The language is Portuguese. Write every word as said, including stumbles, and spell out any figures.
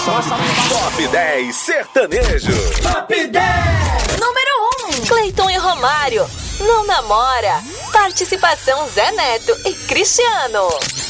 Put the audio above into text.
Top dez sertanejo. Top dez. Número um. Cleiton e Romário. Não namora. Participação Zé Neto e Cristiano.